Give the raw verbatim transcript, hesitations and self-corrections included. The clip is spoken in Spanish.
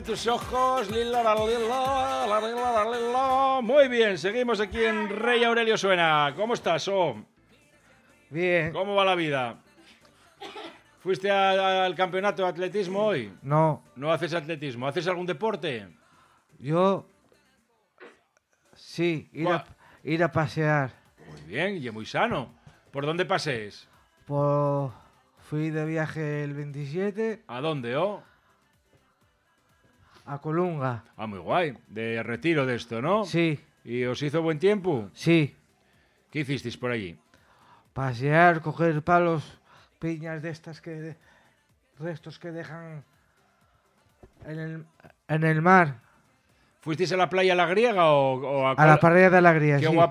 Tus ojos, lila, la, lila, la, lila, la, lila. Muy bien, seguimos aquí en Rey Aurelio Suena. ¿Cómo estás, Oh? Bien. ¿Cómo va la vida? ¿Fuiste a- al campeonato de atletismo hoy? No, ¿No haces atletismo? ¿Haces algún deporte? yo sí, ir a, ir a pasear. Muy bien, y muy sano. ¿Por dónde pasees? Por, fui de viaje el veintisiete ¿A dónde, Oh? a Colunga. Ah, muy guay. De retiro de esto, ¿no? Sí, ¿Y os hizo buen tiempo? sí. ¿Qué hicisteis por allí? Pasear, coger palos, piñas de estas que... restos que dejan en el, en el mar. ¿Fuisteis a la playa La Griega o, o a, A la cuál- parrilla de la Gría, Qué sí. guapa